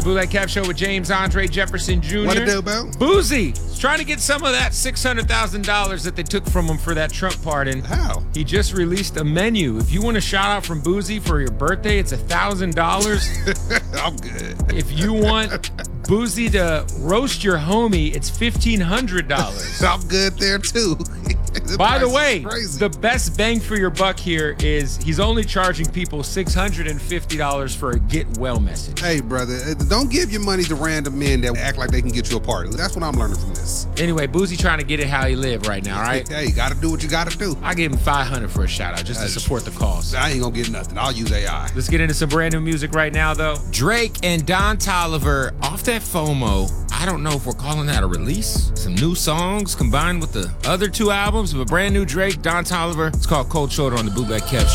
Bootleg Kev Show with James Andre Jefferson Jr. What it do, Bo? Boozy is trying to get some of that $600,000 that they took from him for that Trump pardon. How? He just released a menu. If you want a shout out from Boozy for your birthday, it's $1,000. I'm good. If you want Boozy to roast your homie, it's $1,500. I'm good there too. By the way, crazy. the best bang for your buck here is he's only charging people $650 for a get well message. Hey, brother, don't give your money to random men that act like they can get you a party. That's what I'm learning from this. Anyway, Boozy trying to get it how he live right now, right? Hey, you gotta do what you gotta do. I give him $500 for a shout out just to support the cause. I ain't gonna get nothing. I'll use AI. Let's get into some brand new music right now, though. Drake and Don Toliver off that FOMO. I don't know if we're calling that a release. Some new songs combined with the other two albums of a brand new Drake, Don Toliver. It's called Cold Shoulder on the Bootleg Kev